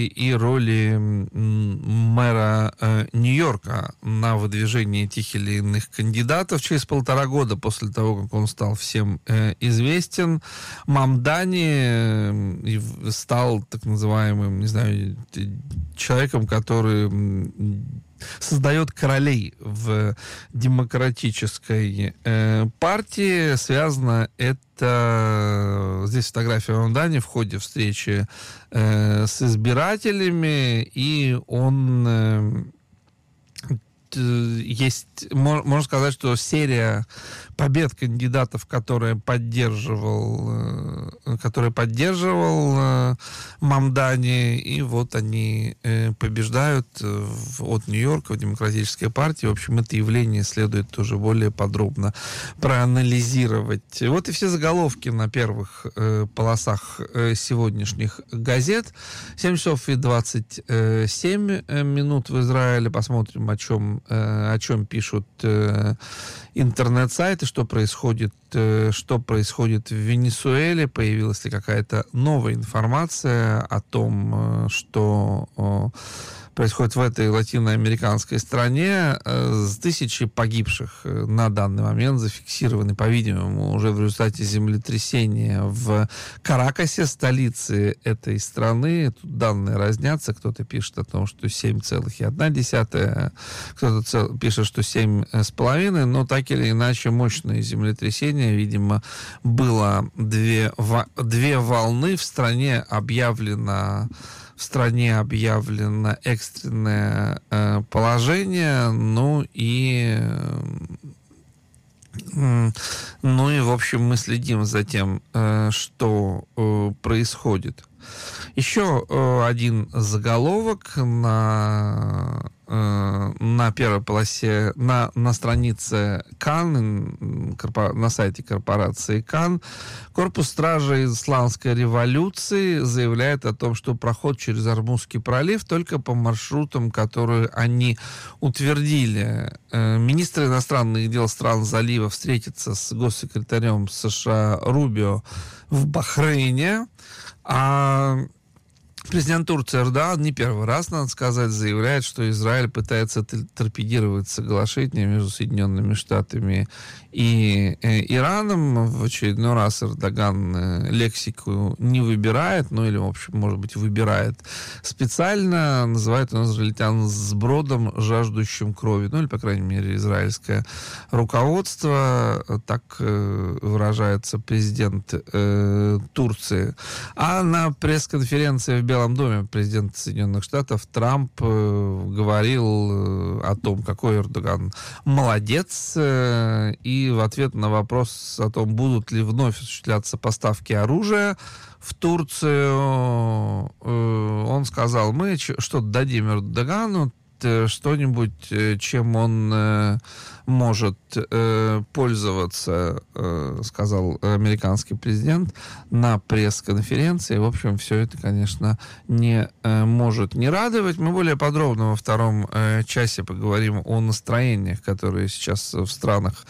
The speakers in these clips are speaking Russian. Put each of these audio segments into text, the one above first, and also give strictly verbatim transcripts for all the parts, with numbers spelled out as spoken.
и роли мэра Нью-Йорка на выдвижение тех или иных кандидатов. Через полтора года после того, как он стал всем известен, Мамдани стал так называемым, не знаю, человеком, который создает королей в демократической э, партии. Связано это... Здесь фотография Мамдани в ходе встречи э, с избирателями, и он... Э, есть, можно сказать, что серия побед кандидатов, которые поддерживал, которые поддерживал Мамдани, и вот они побеждают от Нью-Йорка в Демократической партии. В общем, это явление следует тоже более подробно проанализировать. Вот и все заголовки на первых полосах сегодняшних газет. семь часов и двадцать семь минут в Израиле. Посмотрим, о чем о чем пишут э, интернет-сайты, что происходит, э, что происходит в Венесуэле, появилась ли какая-то новая информация о том, э, что э, происходит в этой латиноамериканской стране. С тысячи погибших на данный момент зафиксированы, по-видимому, уже в результате землетрясения в Каракасе, столице этой страны. Тут данные разнятся. Кто-то пишет о том, что семь целых одна десятая, кто-то цел, пишет, что семь с половиной, но так или иначе мощное землетрясение. Видимо, было две, две волны. В стране объявлено В стране объявлено экстренное э, положение, ну и, э, ну и, в общем, мы следим за тем, э, что э, происходит. Еще э, один заголовок на, э, на первой полосе, на, на странице Кан, корпор, на сайте корпорации Кан. Корпус стражей Исламской революции заявляет о том, что проход через Ормузский пролив только по маршрутам, которые они утвердили. Э, министр иностранных дел стран залива встретится с госсекретарем США Рубио в Бахрейне. А президент Турции Эрдоган не первый раз, надо сказать, заявляет, что Израиль пытается торпедировать соглашение между Соединенными Штатами и э, Ираном. В очередной раз Эрдоган э, лексику не выбирает, ну или, в общем, может быть, выбирает специально, называет он израильтян сбродом, жаждущим крови. Ну или, по крайней мере, израильское руководство, так э, выражается президент э, Турции. А на пресс-конференции в Белом доме президент Соединенных Штатов Трамп э, говорил э, о том, какой Эрдоган молодец, э, и в ответ на вопрос о том, будут ли вновь осуществляться поставки оружия в Турцию, э, он сказал: мы что-то дадим Эрдогану, что-нибудь, чем он э, может э, пользоваться, э, сказал американский президент на пресс-конференции. В общем, все это, конечно, не э, может не радовать. Мы более подробно во втором э, часе поговорим о настроениях, которые сейчас в странах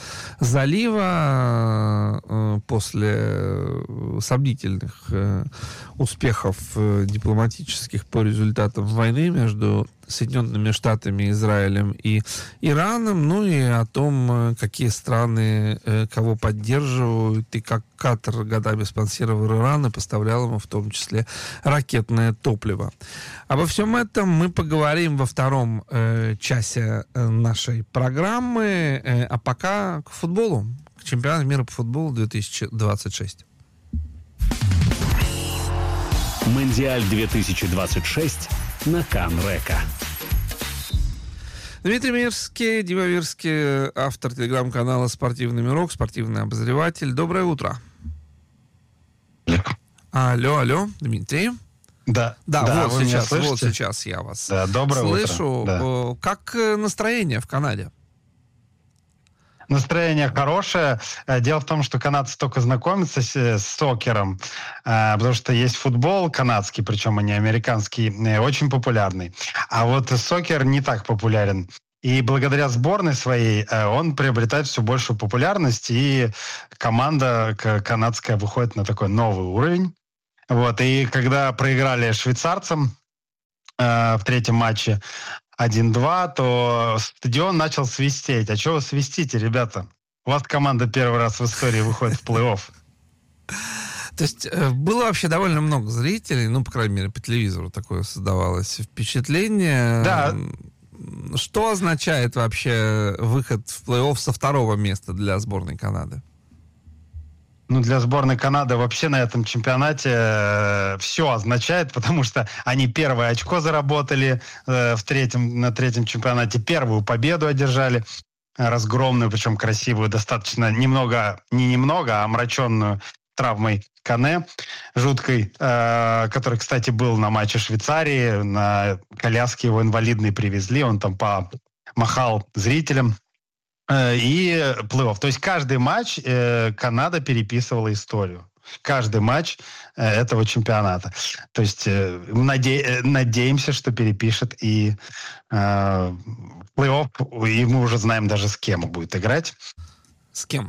залива э, после сомнительных э, успехов э, дипломатических по результатам войны между Соединенными Штатами, Израилем и Ираном, ну и о том, какие страны э, кого поддерживают, и как Катар годами спонсировал Иран и поставлял ему в том числе ракетное топливо. Обо всем этом мы поговорим во втором э, часе нашей программы, э, а пока к футболу, к чемпионату мира по футболу две тысячи двадцать шесть. Мондиаль две тысячи двадцать шесть на Кан-Река. Дмитрий Мирский, Дима Мирский, автор телеграм-канала «Спортивный мирок», спортивный обозреватель. Доброе утро. Алло, алло, Дмитрий. Да, да, да, вот сейчас, вот сейчас я вас да, доброе слышу. Утро. Да. Как настроение в Канаде? Настроение хорошее. Дело в том, что канадцы только знакомятся с, с сокером, потому что есть футбол канадский, причем и не американский, очень популярный. А вот сокер не так популярен. И благодаря сборной своей он приобретает все большую популярность, и команда канадская выходит на такой новый уровень. Вот. И когда проиграли швейцарцам э, в третьем матче один-два, то стадион начал свистеть. А что вы свистите, ребята? У вас команда первый раз в истории выходит в плей-офф. То есть было вообще довольно много зрителей, ну, по крайней мере, по телевизору такое создавалось впечатление. Да. Что означает вообще выход в плей-офф со второго места для сборной Канады? Ну, для сборной Канады вообще на этом чемпионате э, все означает, потому что они первое очко заработали э, в третьем, на третьем чемпионате, первую победу одержали, разгромную, причем красивую, достаточно немного, не немного, а омраченную травмой Кане жуткой, э, который, кстати, был на матче Швейцарии, на коляске его инвалидной привезли, он там помахал зрителям. И плей-офф. То есть каждый матч э, Канада переписывала историю. Каждый матч э, этого чемпионата. То есть э, наде- надеемся, что перепишет и э, плей-офф, и мы уже знаем даже, с кем будет играть. С кем?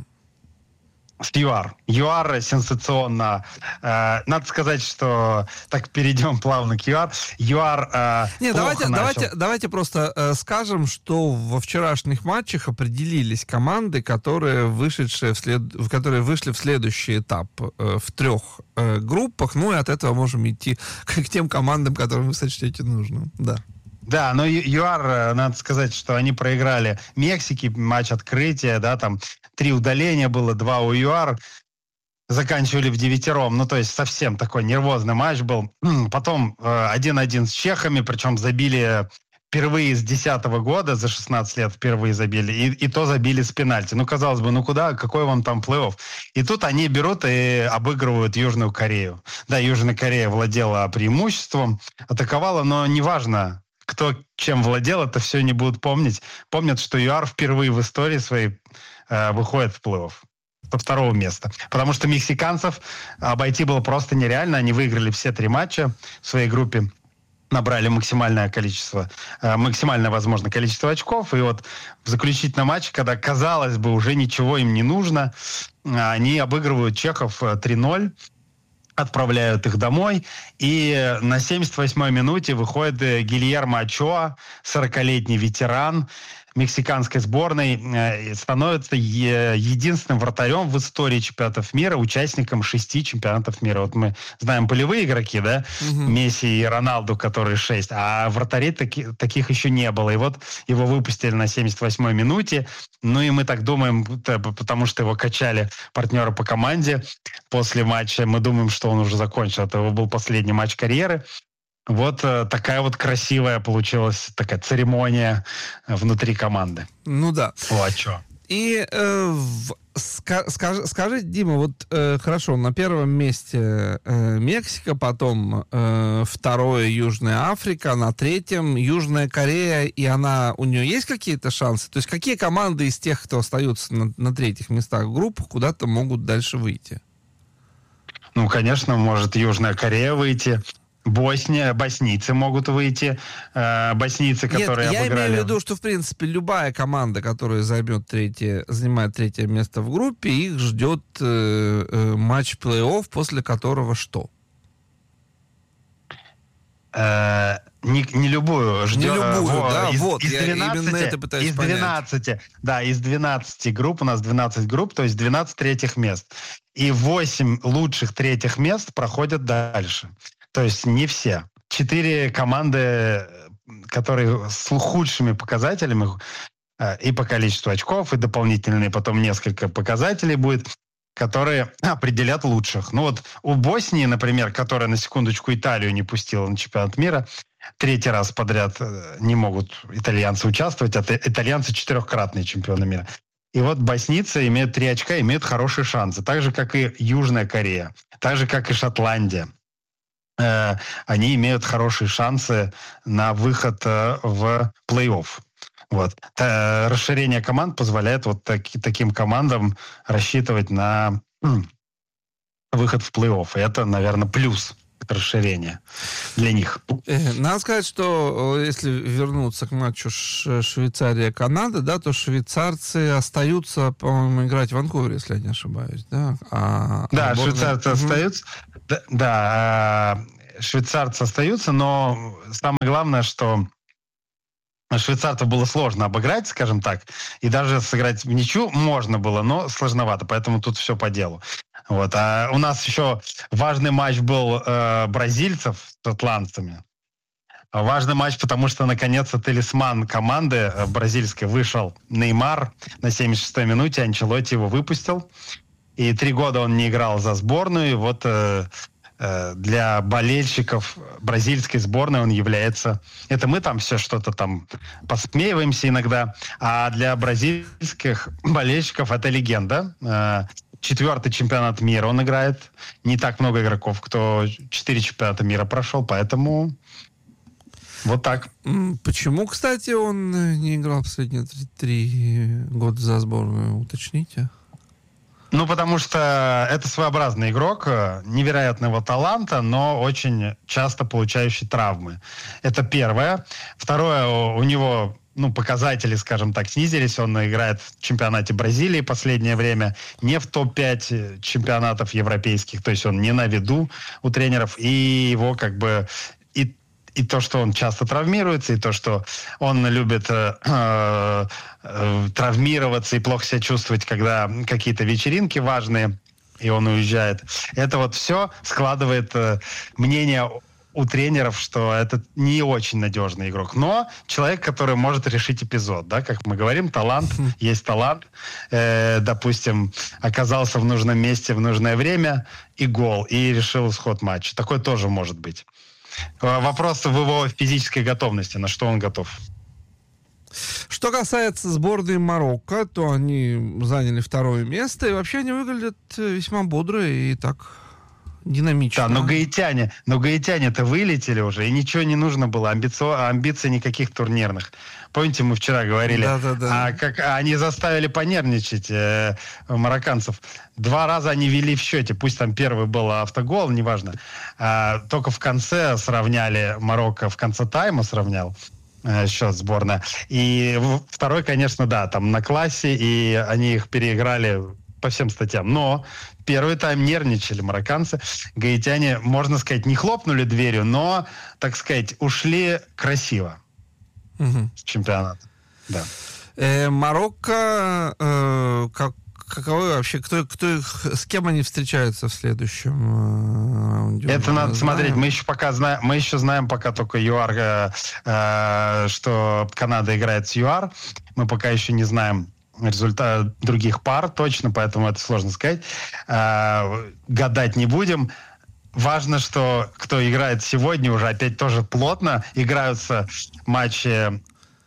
С ЮАР. ЮАР сенсационно. Э, надо сказать, что... Так, перейдем плавно к ЮАР. ЮАР э, Не, давайте, начал. давайте, давайте просто э, скажем, что во вчерашних матчах определились команды, которые, вышедшие вслед, которые вышли в следующий этап э, в трех э, группах. Ну и от этого можем идти к, к тем командам, которым вы сочтете нужным. Да. Да, но ЮАР, надо сказать, что они проиграли Мексике, матч открытия, да, там три удаления было, два у ЮАР, заканчивали в девятером, ну, то есть совсем такой нервозный матч был. Потом один-один с чехами, причем забили впервые с десятого года, за шестнадцать лет впервые забили, и, и то забили с пенальти. Ну, казалось бы, ну куда, какой вам там плей-офф? И тут они берут и обыгрывают Южную Корею. Да, Южная Корея владела преимуществом, атаковала, но неважно, кто чем владел, это все не будут помнить. Помнят, что ЮАР впервые в истории своей э, выходит в плей-офф со второго места. Потому что мексиканцев обойти было просто нереально. Они выиграли все три матча в своей группе, набрали максимальное количество, э, максимальное возможное количество очков. И вот в заключительном матче, когда, казалось бы, уже ничего им не нужно, они обыгрывают чехов три ноль. Отправляют их домой, и на семьдесят восьмой минуте выходит Гильермо Очоа, сорокалетний ветеран мексиканской сборной, становится единственным вратарем в истории чемпионатов мира, участником шести чемпионатов мира. Вот мы знаем полевые игроки, да, угу. Месси и Роналду, которые шесть, а вратарей таки, таких еще не было. И вот его выпустили на семьдесят восьмой минуте, ну и мы так думаем, потому что его качали партнеры по команде после матча, мы думаем, что он уже закончил. Это его был последний матч карьеры. Вот э, такая вот красивая получилась такая церемония внутри команды. Ну да. О, а чё? И э, в, ска, скажи, скажи, Дима, вот э, хорошо, на первом месте э, Мексика, потом э, второе Южная Африка, на третьем Южная Корея, и она, у нее есть какие-то шансы? То есть какие команды из тех, кто остаются на, на третьих местах в группах, куда-то могут дальше выйти? Ну, конечно, может Южная Корея выйти. Босния, боснийцы могут выйти, э, боснийцы, которые Нет, обыграли... я имею в виду, что, в принципе, любая команда, которая займет третье, занимает третье место в группе, их ждет э, э, матч плей-офф, после которого что? Э, не, не любую. Ждет, не любую, во, да, из, вот, из я двенадцати, именно это пытаюсь из понять. двенадцати, да, из двенадцати групп, у нас двенадцать групп, то есть двенадцать третьих мест. И восемь лучших третьих мест проходят дальше. То есть не все. Четыре команды, которые с худшими показателями и по количеству очков, и дополнительные потом несколько показателей будет, которые определят лучших. Ну вот у Боснии, например, которая на секундочку Италию не пустила на чемпионат мира, третий раз подряд не могут итальянцы участвовать, а итальянцы четырехкратные чемпионы мира. И вот боснийцы имеют три очка, имеют хорошие шансы. Так же, как и Южная Корея, так же, как и Шотландия. Они имеют хорошие шансы на выход в плей-офф. Вот. Расширение команд позволяет вот таки, таким командам рассчитывать на выход в плей-офф. И это, наверное, плюс расширения для них. Надо сказать, что если вернуться к матчу Швейцария-Канада, да, то швейцарцы остаются, по-моему, играть в Ванкувере, если я не ошибаюсь. Да, а, да а сборная... швейцарцы угу. остаются. Да, да, швейцарцы остаются, но самое главное, что швейцарцев было сложно обыграть, скажем так, и даже сыграть в ничью можно было, но сложновато, поэтому тут все по делу. Вот. А у нас еще важный матч был э, бразильцев с атлантцами. Важный матч, потому что, наконец-то, талисман команды э, бразильской вышел. Неймар на семьдесят шестой минуте, Анчелотти его выпустил. И три года он не играл за сборную, и вот... Э, для болельщиков бразильской сборной он является... Это мы там все что-то там посмеиваемся иногда, а для бразильских болельщиков это легенда. Четвертый чемпионат мира он играет. Не так много игроков, кто четыре чемпионата мира прошел, поэтому вот так. Почему, кстати, он не играл последние три года за сборную? Уточните. Ну, потому что это своеобразный игрок, невероятного таланта, но очень часто получающий травмы. Это первое. Второе, у него, ну, показатели, скажем так, снизились. Он играет в чемпионате Бразилии последнее время, не в топ пять чемпионатов европейских, то есть он не на виду у тренеров, и его как бы... И И то, что он часто травмируется, и то, что он любит э, э, травмироваться и плохо себя чувствовать, когда какие-то вечеринки важные, и он уезжает. Это вот все складывает э, мнение у тренеров, что это не очень надежный игрок. Но человек, который может решить эпизод, да, как мы говорим, талант, есть талант. Э, допустим, оказался в нужном месте в нужное время, и гол, и решил исход матча. Такое тоже может быть. Вопрос в его физической готовности, на что он готов. Что касается сборной Марокко, то они заняли второе место, и вообще они выглядят весьма бодро и так динамично. Да, но гаитяне, но гаитяне-то вылетели уже, и ничего не нужно было, амбици... амбиций никаких турнирных. Помните, мы вчера говорили, да, да, да. А как они заставили понервничать э, марокканцев. Два раза они вели в счете, пусть там первый был автогол, неважно. А, только в конце сравняли, Марокко в конце тайма сравнял э, счет сборная. И второй, конечно, да, там на классе, и они их переиграли по всем статьям. Но первый тайм нервничали марокканцы. Гаитяне, можно сказать, не хлопнули дверью, но, так сказать, ушли красиво. Угу. С чемпионата. Да. Э, Марокко, э, как, каковы вообще, кто, кто их, с кем они встречаются в следующем э, раунде? Это надо знаем. смотреть. Мы еще пока знаем, мы еще знаем пока только ЮАР, э, э, что Канада играет с ЮАР. Мы пока еще не знаем результат других пар точно, поэтому это сложно сказать. Э, гадать не будем. Важно, что кто играет сегодня уже опять тоже плотно. Играются матчи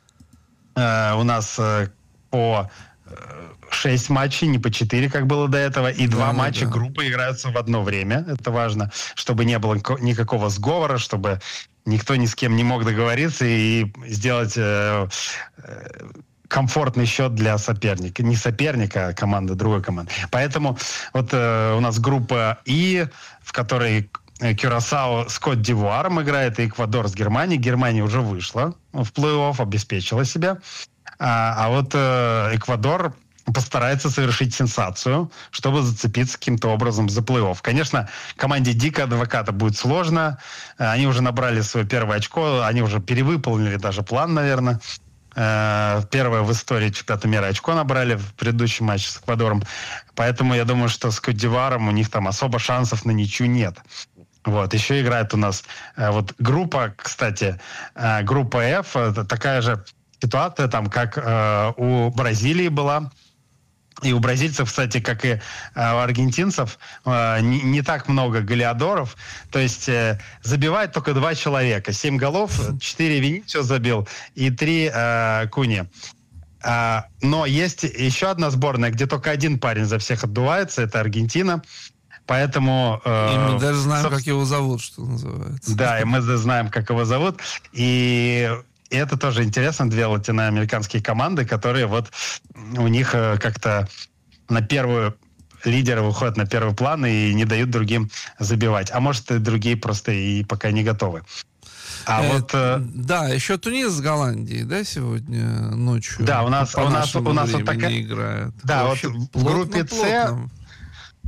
э, у нас э, по э, шесть матчей, не по четыре, как было до этого. И да, два матча да. группы играются в одно время. Это важно, чтобы не было никакого сговора, чтобы никто ни с кем не мог договориться и сделать... Э, э, комфортный счет для соперника. Не соперника, а команды, другой команды. Поэтому вот э, у нас группа И, в которой Кюрасао с Кот-д'Ивуаром играет, и Эквадор с Германией. Германия уже вышла в плей-офф, обеспечила себя. А, а вот э, Эквадор постарается совершить сенсацию, чтобы зацепиться каким-то образом за плей-офф. Конечно, команде Дика Адвоката будет сложно. Они уже набрали свое первое очко, они уже перевыполнили даже план, наверное. Первое в истории чемпионата мира очко набрали в предыдущем матче с Эквадором. Поэтому я думаю, что с Кот-д'Ивуаром у них там особо шансов на ничью нет. Вот. Еще играет у нас вот группа, кстати, группа F, такая же ситуация, там, как у Бразилии была. И у бразильцев, кстати, как и э, у аргентинцев, э, не, не так много голеадоров. То есть э, забивает только два человека. Семь голов, четыре Винисиус забил и три э, Куни. Э, но есть еще одна сборная, где только один парень за всех отдувается. Это Аргентина. Поэтому... Э, и мы даже знаем, как его зовут, что называется. Да, и мы знаем, как его зовут. И... И это тоже интересно, две латиноамериканские команды, которые вот у них э, как-то на первую... Лидеры выходят на первый план и не дают другим забивать. А может, и другие просто и пока не готовы. А э, вот... Э, да, еще Тунис с Голландией, да, сегодня ночью? Да, у нас, у нас, у нас вот такая... играет. Да, вот в группе С... Да,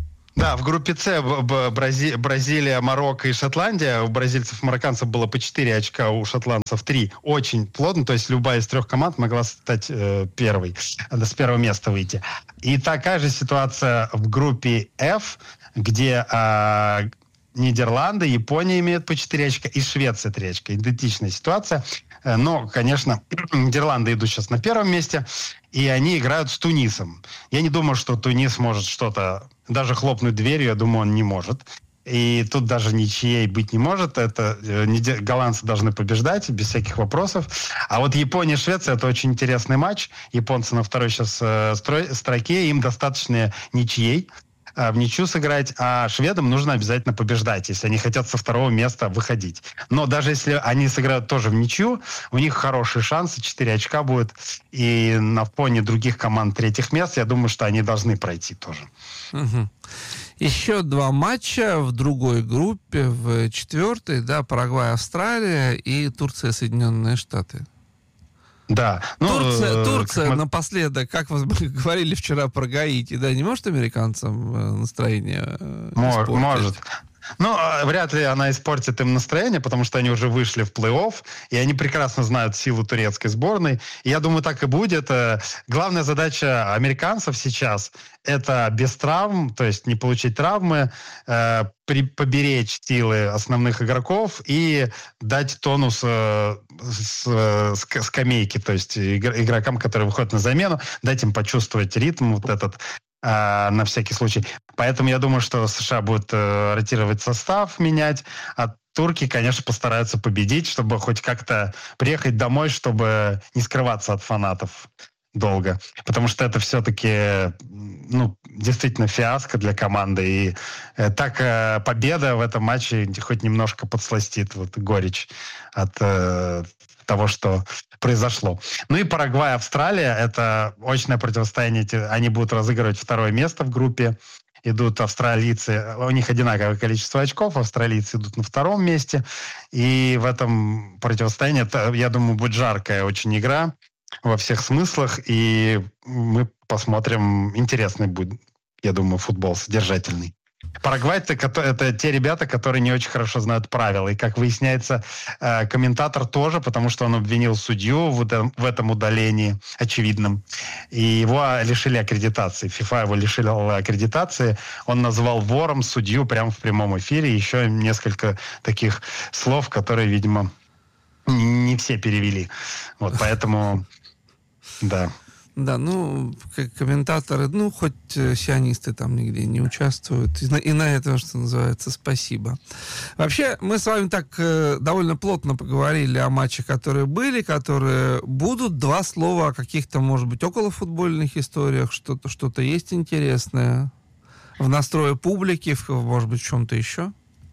Да, в группе С Брази... Бразилия, Марокко и Шотландия. У бразильцев и марокканцев было по четыре очка, у шотландцев три. Очень плотно, то есть любая из трех команд могла стать э, первой, с первого места выйти. И такая же ситуация в группе F, где э, Нидерланды, Япония имеют по четыре очка и Швеция три очка. Идентичная ситуация. Но, конечно, Нидерланды идут сейчас на первом месте, и они играют с Тунисом. Я не думаю, что Тунис может что-то, даже хлопнуть дверью, я думаю, он не может. И тут даже ничьей быть не может. Это голландцы должны побеждать, без всяких вопросов. А вот Япония и Швеция — это очень интересный матч. Японцы на второй сейчас строке, им достаточно ничьей в ничью сыграть, а шведам нужно обязательно побеждать, если они хотят со второго места выходить. Но даже если они сыграют тоже в ничью, у них хорошие шансы, четыре очка будет, и на фоне других команд третьих мест, я думаю, что они должны пройти тоже. Угу. Еще два матча в другой группе, в четвертой, да, Парагвай, Австралия и Турция, Соединенные Штаты. Да. Ну, Турция, Турция мы... напоследок, как вы говорили вчера про Гаити, да, не может американцам настроение Мож, испортить? Может. Ну, вряд ли она испортит им настроение, потому что они уже вышли в плей-офф, и они прекрасно знают силу турецкой сборной. И я думаю, так и будет. Главная задача американцев сейчас — это без травм, то есть не получить травмы, э, при, поберечь силы основных игроков и дать тонус э, с, с, скамейки, то есть игрокам, которые выходят на замену, дать им почувствовать ритм вот этот, на всякий случай. Поэтому я думаю, что США будет э, ротировать состав, менять, а турки, конечно, постараются победить, чтобы хоть как-то приехать домой, чтобы не скрываться от фанатов долго. Потому что это все-таки, ну, действительно фиаско для команды. И э, так э, победа в этом матче хоть немножко подсластит вот горечь от э, того, что произошло. Ну и Парагвай, Австралия — это очное противостояние. Они будут разыгрывать второе место в группе. Идут австралийцы, у них одинаковое количество очков, австралийцы идут на втором месте. И в этом противостоянии, это, я думаю, будет жаркая очень игра во всех смыслах. И мы посмотрим, интересный будет, я думаю, футбол, содержательный. Парагвай — это те ребята, которые не очень хорошо знают правила. И, как выясняется, комментатор тоже, потому что он обвинил судью в этом удалении очевидном. И его лишили аккредитации. ФИФА его лишила аккредитации. Он назвал вором судью прямо в прямом эфире. Еще несколько таких слов, которые, видимо, не все перевели. Вот поэтому, да. Да, ну, как комментаторы, ну, хоть сионисты там нигде не участвуют. И на, и на этом, что называется, спасибо. Вообще, мы с вами так э, довольно плотно поговорили о матчах, которые были, которые будут. Два слова о каких-то, может быть, околофутбольных историях. Что-то, что-то есть интересное в настрое публики, в, может быть, в чем-то еще?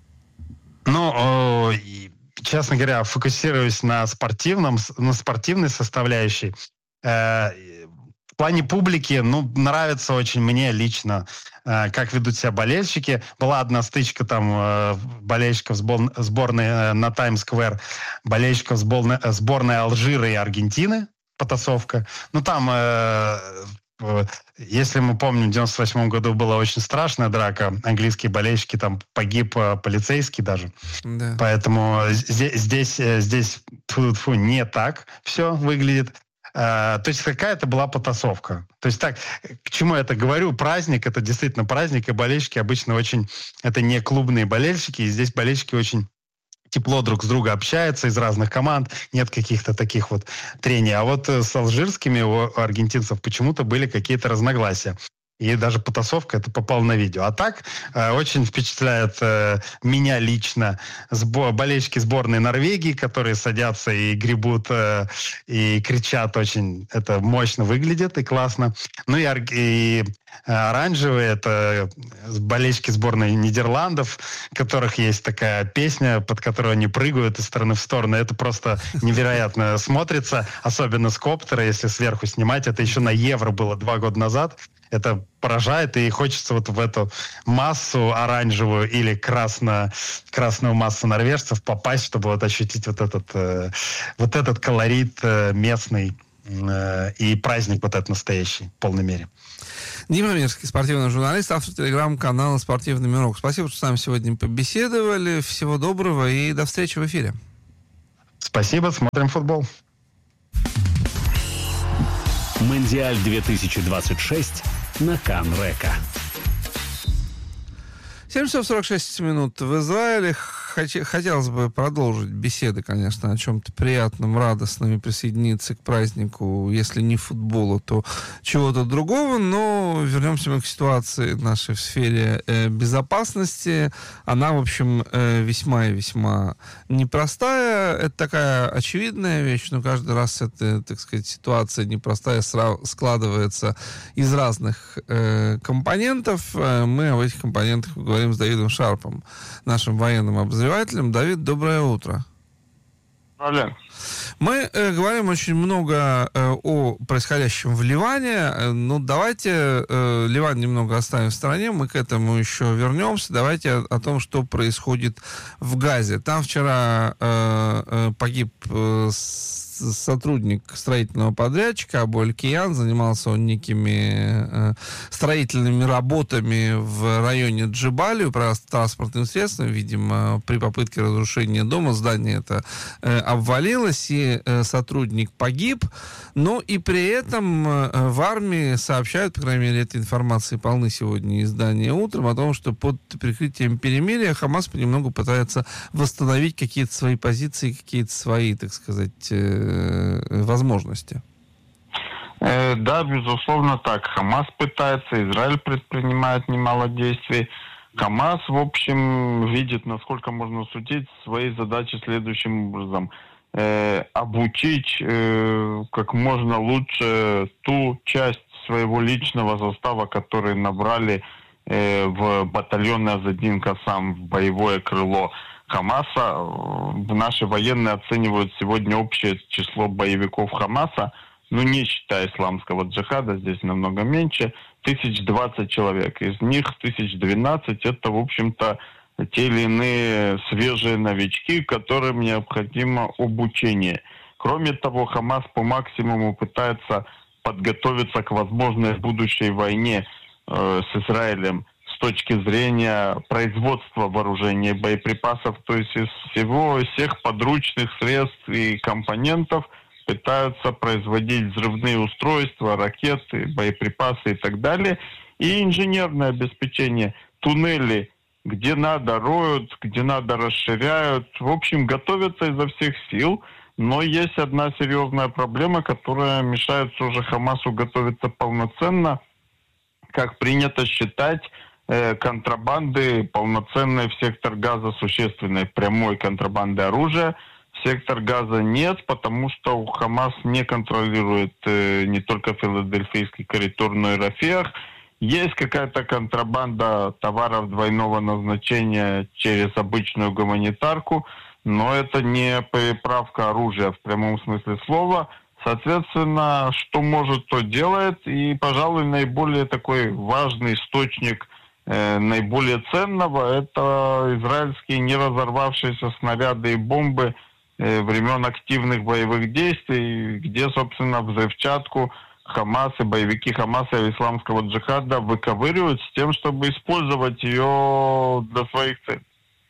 Ну, честно говоря, фокусируюсь на спортивном, на спортивной составляющей. В плане публики, ну, нравится очень мне лично, как ведут себя болельщики. Была одна стычка там болельщиков сборной на Таймс-сквер, болельщиков сборной, сборной Алжира и Аргентины, потасовка. Ну, там, если мы помним, в девяносто восьмом году была очень страшная драка. Английские болельщики, там погиб полицейский даже. Да. Поэтому здесь, здесь, здесь тьфу-тьфу, не так все выглядит. Uh, то есть какая-то была потасовка. То есть так, к чему я это говорю? Праздник, это действительно праздник, и болельщики обычно очень... Это не клубные болельщики, и здесь болельщики очень тепло друг с другом общаются из разных команд, нет каких-то таких вот трений. А вот с алжирскими у аргентинцев почему-то были какие-то разногласия. И даже потасовка, это попало на видео. А так, э, очень впечатляет э, меня лично сбор, болельщики сборной Норвегии, которые садятся и гребут, э, и кричат очень. Это мощно выглядит и классно. Ну и, и э, оранжевые, это болельщики сборной Нидерландов, у которых есть такая песня, под которую они прыгают из стороны в сторону. Это просто невероятно смотрится, особенно с коптера, если сверху снимать. Это еще на Евро было два года назад. Это поражает, и хочется вот в эту массу оранжевую или красно, красную массу норвежцев попасть, чтобы вот ощутить вот этот, э, вот этот колорит э, местный э, и праздник вот этот настоящий в полной мере. Дима Мирский, спортивный журналист, автор телеграм-канала «Спортивный мирок». Спасибо, что с нами сегодня побеседовали. Всего доброго и до встречи в эфире. Спасибо, смотрим футбол. Мондиаль две тысячи двадцать шесть на Канн-Река. семь часов сорок шесть минут в Израиле. Хотелось бы продолжить беседы, конечно, о чем-то приятном, радостном и присоединиться к празднику, если не футболу, то чего-то другого. Но вернемся мы к ситуации нашей в сфере э, безопасности. Она, в общем, э, весьма и весьма непростая. Это такая очевидная вещь, но каждый раз эта, так сказать, ситуация непростая складывается из разных э, компонентов. Мы об этих компонентах говорим с Давидом Шарпом, нашим военным обозревателем. Давид, доброе утро. Алло. Мы э, говорим очень много э, о происходящем в Ливане. Э, ну, давайте э, Ливан немного оставим в стороне, мы к этому еще вернемся. Давайте о, о том, что происходит в Газе. Там вчера э, э, погиб э, сотрудник строительного подрядчика Абу Аль-Киян. Занимался он некими э, строительными работами в районе Джебали, управлял транспортным средством. Видимо, при попытке разрушения дома здание это э, обвалилось, и э, сотрудник погиб. Но и при этом э, в армии сообщают, по крайней мере, этой информации полны сегодня издания утром, о том, что под прикрытием перемирия Хамас понемногу пытается восстановить какие-то свои позиции, какие-то свои, так сказать, э, возможности. Э, да, безусловно, так. Хамас пытается, Израиль предпринимает немало действий. Хамас, в общем, видит, насколько можно судить, свои задачи следующим образом. Э, обучить э, как можно лучше ту часть своего личного состава, который набрали э, в батальон Азадин Кассам, в боевое крыло Хамаса. Наши военные оценивают сегодня общее число боевиков Хамаса, ну, не считая исламского джихада, здесь намного меньше, тысяч двадцать человек. Из них тысяч двенадцать это, в общем-то, те или иные свежие новички, которым необходимо обучение. Кроме того, Хамас по максимуму пытается подготовиться к возможной будущей войне э, с Израилем с точки зрения производства вооружения и боеприпасов, то есть из всего, из всех подручных средств и компонентов пытаются производить взрывные устройства, ракеты, боеприпасы и так далее. И инженерное обеспечение, туннели, где надо, роют, где надо, расширяют. В общем, готовятся изо всех сил. Но есть одна серьезная проблема, которая мешает уже Хамасу готовиться полноценно, как принято считать, контрабанды полноценной в сектор Газа, существенной прямой контрабанды оружия. В сектор Газа нет, потому что у Хамас не контролирует э, не только Филадельфийский коридор, но и Рафех. Есть какая-то контрабанда товаров двойного назначения через обычную гуманитарку, но это не переправка оружия в прямом смысле слова. Соответственно, что может, то делает. И, пожалуй, наиболее такой важный источник наиболее ценного — это израильские не разорвавшиеся снаряды и бомбы времен активных боевых действий, где, собственно, взрывчатку Хамас и боевики Хамаса и исламского джихада выковыривают с тем, чтобы использовать ее для своих целей.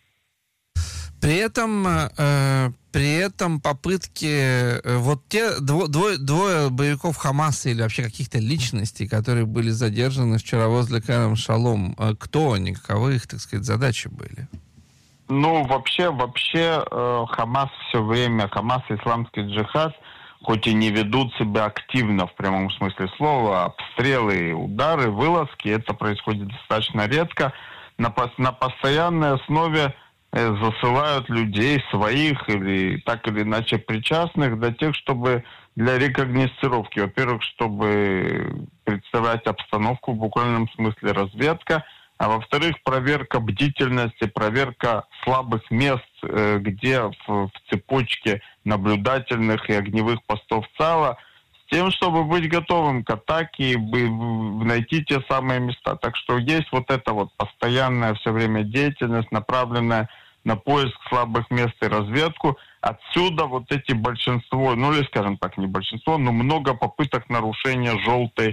При этом, э, при этом попытки, э, вот те дво, двое, двое боевиков Хамаса или вообще каких-то личностей, которые были задержаны вчера возле Керем Шалом, э, кто они, каковы их, так сказать, задачи были? Ну, вообще, вообще э, Хамас все время, Хамас и исламский джихад, хоть и не ведут себя активно в прямом смысле слова, обстрелы, удары, вылазки, это происходит достаточно редко, на, на постоянной основе засылают людей своих или так или иначе причастных для тех, чтобы для рекогносцировки. Во-первых, чтобы представлять обстановку в буквальном смысле разведка, а во-вторых, проверка бдительности, проверка слабых мест, где в, в цепочке наблюдательных и огневых постов ЦАЛа, с тем, чтобы быть готовым к атаке и найти те самые места. Так что есть вот эта вот постоянная все время деятельность, направленная на поиск слабых мест и разведку. Отсюда вот эти большинство, ну или, скажем так, не большинство, но много попыток нарушения желтой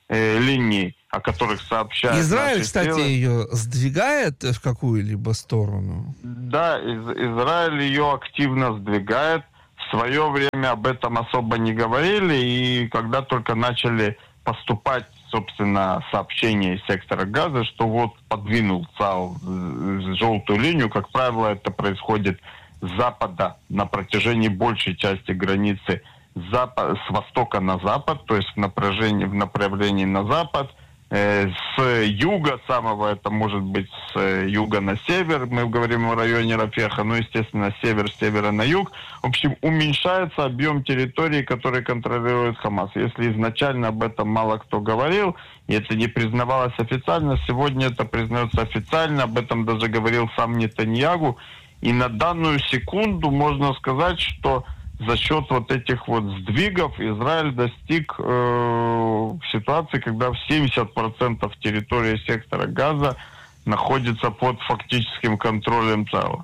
э, линий, о которых сообщают. Израиль, кстати, силы. ее сдвигает в какую-либо сторону? Да, из, Израиль ее активно сдвигает. В свое время об этом особо не говорили, и когда только начали поступать, собственно, сообщения из сектора Газа, что вот подвинул ЦАУ желтую линию, как правило, это происходит с запада на протяжении большей части границы запад, с востока на запад, то есть в направлении, в направлении на запад, э, с юга самого, это может быть с юга на север, мы говорим о районе Рафеха, ну, естественно, север, с севера на юг. В общем, уменьшается объем территории, который контролирует Хамас. Если изначально об этом мало кто говорил, и это не признавалось официально, сегодня это признается официально, об этом даже говорил сам Нетаньягу. И на данную секунду можно сказать, что за счет вот этих вот сдвигов Израиль достиг э, ситуации, когда семьдесят процентов территории сектора Газа находится под фактическим контролем ЦАУ.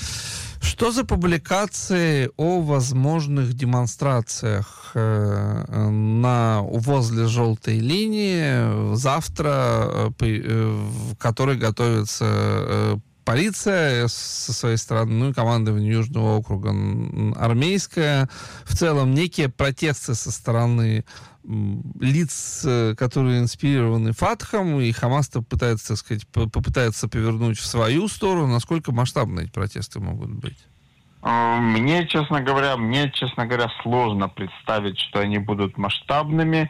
Что за публикации о возможных демонстрациях э, на, возле желтой линии завтра, э, э, в которой готовится э, полиция со своей стороны, ну и командование Южного округа армейское. В целом некие протесты со стороны лиц, которые инспирированы Фатхом, и Хамас-то пытается, так сказать, попытается повернуть в свою сторону. Насколько масштабные эти протесты могут быть? Мне, честно говоря, мне, честно говоря, сложно представить, что они будут масштабными.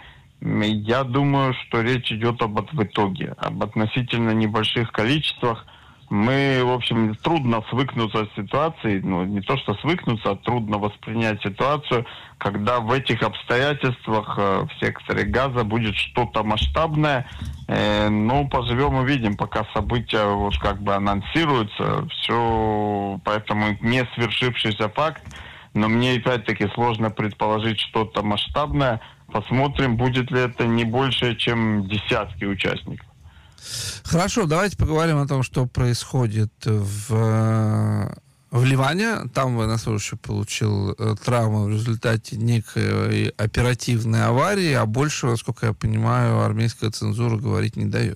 Я думаю, что речь идет об в итоге, об относительно небольших количествах. Мы, в общем, трудно свыкнуться с ситуацией, ну, не то что свыкнуться, а трудно воспринять ситуацию, когда в этих обстоятельствах э, в секторе Газа будет что-то масштабное. Э, ну, поживем увидим, пока события вот как бы анонсируются, все, поэтому не свершившийся факт, но мне опять-таки сложно предположить что-то масштабное. Посмотрим, будет ли это не больше, чем десятки участников. Хорошо, давайте поговорим о том, что происходит в, в Ливане. Там военнослужащий получил травму в результате некой оперативной аварии, а больше, насколько я понимаю, армейская цензура говорить не дает.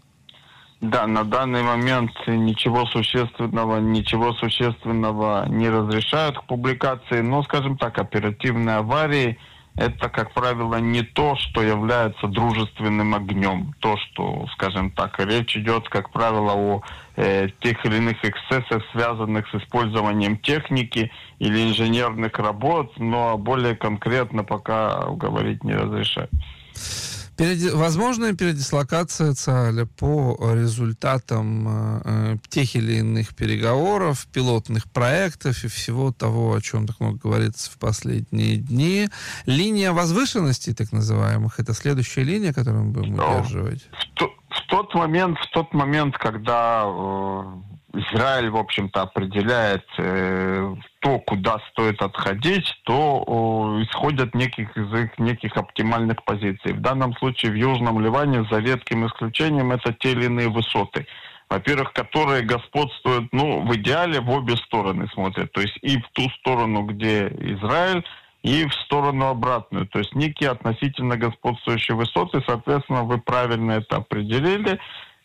Да, на данный момент ничего существенного, ничего существенного не разрешают к публикации, но, скажем так, оперативные аварии — это, как правило, не то, что является дружественным огнем. То, что, скажем так, речь идет, как правило, о э, тех или иных эксцессах, связанных с использованием техники или инженерных работ, но более конкретно пока говорить не разрешают. Перед... Возможная передислокация ЦАЛя по результатам э, тех или иных переговоров, пилотных проектов и всего того, о чем так много говорится в последние дни. Линия возвышенности, так называемых, это следующая линия, которую мы будем удерживать? В, то, в тот момент, в тот момент, когда э, Израиль, в общем-то, определяет э, то, куда стоит отходить, то о, исходят неких, из их неких оптимальных позиций. В данном случае в Южном Ливане, за редким исключением, это те или иные высоты. Во-первых, которые господствуют, ну, в идеале в обе стороны смотрят. То есть и в ту сторону, где Израиль, и в сторону обратную. То есть некие относительно господствующие высоты, соответственно, вы правильно это определили.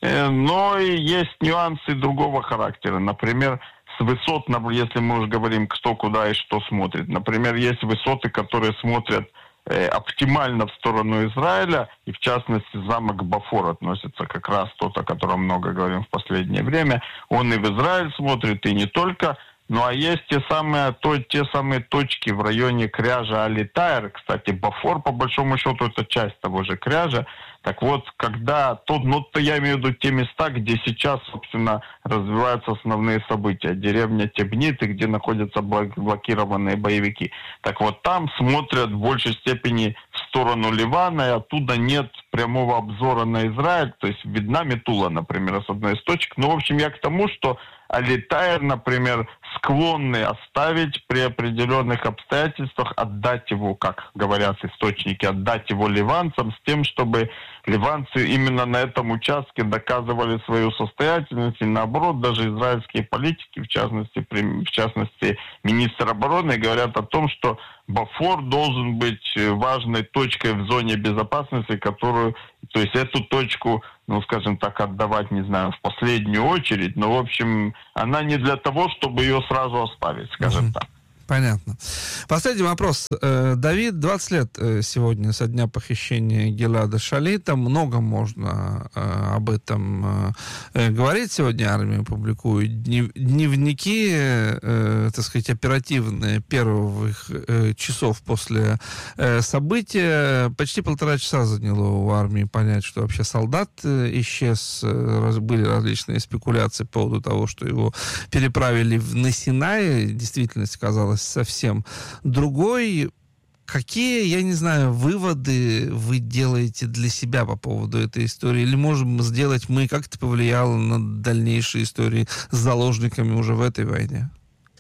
Но и есть нюансы другого характера. Например, с высот, если мы уже говорим, кто куда и что смотрит. Например, есть высоты, которые смотрят э, оптимально в сторону Израиля, и в частности замок Бафор относится как раз тот, о котором много говорим в последнее время. Он и в Израиль смотрит, и не только. Ну а есть те самые, то, те самые точки в районе кряжа Али-Тайр. Кстати, Бафор, по большому счету, это часть того же кряжа. Так вот, когда тот, ну, то я имею в виду те места, где сейчас, собственно, развиваются основные события. Деревня Тебнит, где находятся блокированные боевики. Так вот, там смотрят в большей степени в сторону Ливана, и оттуда нет прямого обзора на Израиль. То есть видна Метула, например, с одной из точек. Ну, в общем, я к тому, что Али-Тайр, например, склонны оставить при определенных обстоятельствах, отдать его, как говорят источники, отдать его ливанцам с тем, чтобы ливанцы именно на этом участке доказывали свою состоятельность. И наоборот, даже израильские политики, в частности, в частности министр обороны, говорят о том, что Бафор должен быть важной точкой в зоне безопасности, которую э, то есть эту точку, ну, скажем так, отдавать, не знаю, в последнюю очередь, но, в общем, она не для того, чтобы ее сразу оставить, скажем mm-hmm. так. Понятно. Последний вопрос. Давид, двадцать лет сегодня со дня похищения Гилада Шалита. Много можно об этом говорить. Сегодня армия публикует дневники, так сказать, оперативные первых часов после события. Почти полтора часа заняло у армии понять, что вообще солдат исчез. Были различные спекуляции по поводу того, что его переправили на Синай. Действительность казалась совсем другой. Какие, я не знаю, выводы вы делаете для себя по поводу этой истории? Или можем сделать мы, как это повлияло на дальнейшие истории с заложниками уже в этой войне?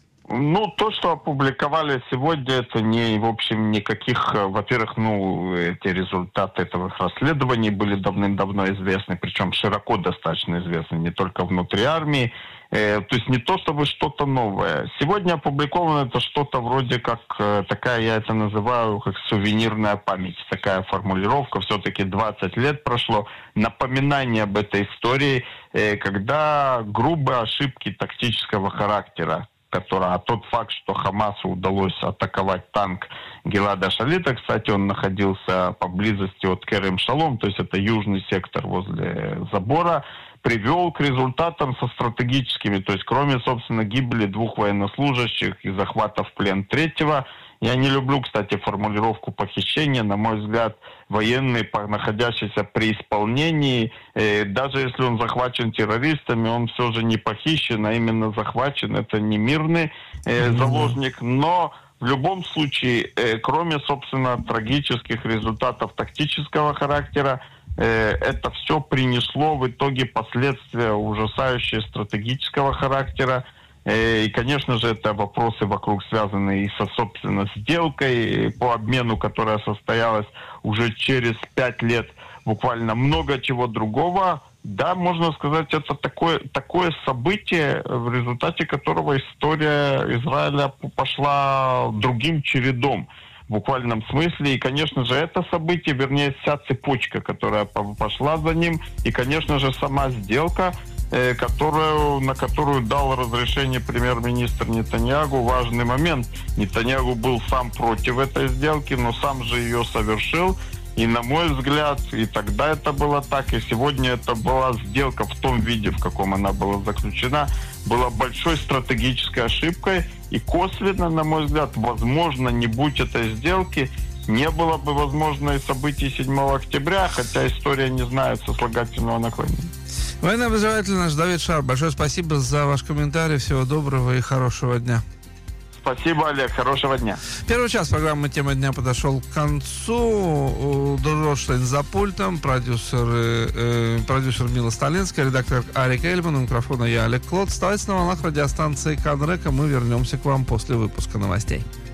Ну, то, что опубликовали сегодня, это не, в общем, никаких... Во-первых, ну, эти результаты этого расследований были давным-давно известны, причем широко достаточно известны, не только внутри армии. Э, то есть не то, чтобы что-то новое. Сегодня опубликовано это что-то вроде как, э, такая, я это называю, как сувенирная память. Такая формулировка, все-таки двадцать лет прошло. Напоминание об этой истории, э, когда грубые ошибки тактического характера, которая, а тот факт, что Хамасу удалось атаковать танк Гилада Шалита, кстати, он находился поблизости от Керем-Шалом, то есть это южный сектор возле забора, привел к результатам со стратегическими, то есть кроме, собственно, гибели двух военнослужащих и захвата в плен третьего. Я не люблю, кстати, формулировку похищения. На мой взгляд, военный, находящийся при исполнении, э, даже если он захвачен террористами, он все же не похищен, а именно захвачен. Это не мирный э, заложник, но в любом случае, э, кроме, собственно, трагических результатов тактического характера, э, это все принесло в итоге последствия ужасающие стратегического характера. И, конечно же, это вопросы вокруг связанные и со, собственно, сделкой по обмену, которая состоялась уже через пять лет, буквально много чего другого. Да, можно сказать, это такое, такое событие, в результате которого история Израиля пошла другим чередом, в буквальном смысле. И, конечно же, это событие, вернее, вся цепочка, которая пошла за ним, и, конечно же, сама сделка, Которую, на которую дал разрешение премьер-министр Нетаньяху. Важный момент. Нетаньяху был сам против этой сделки, но сам же ее совершил. И, на мой взгляд, и тогда это было так, и сегодня это была сделка в том виде, в каком она была заключена, была большой стратегической ошибкой. И косвенно, на мой взгляд, возможно, не будь этой сделки, не было бы, возможно, и событий седьмого октября, хотя история не знает сослагательного наклонения. Военный обозреватель наш Давид Шар, большое спасибо за ваш комментарий. Всего доброго и хорошего дня. Спасибо, Олег. Хорошего дня. Первый час программы «Тема дня» подошел к концу. Дружоштейн за пультом, продюсер, э, продюсер Мила Сталинская, редактор Арик Эльман, у микрофона я, Олег Клод. Оставайтесь на волнах радиостанции Канрека. Мы вернемся к вам после выпуска новостей.